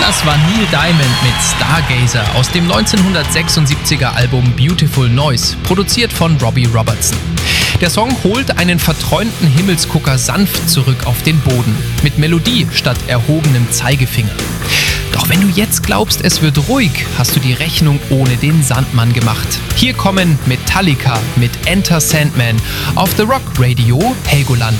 Das war Neil Diamond mit Stargazer aus dem 1976er Album Beautiful Noise, produziert von Robbie Robertson. Der Song holt einen verträumten Himmelsgucker sanft zurück auf den Boden, mit Melodie statt erhobenem Zeigefinger. Doch wenn du jetzt glaubst, es wird ruhig, hast du die Rechnung ohne den Sandmann gemacht. Hier kommen Metallica mit Enter Sandman auf The Rock Radio Helgoland.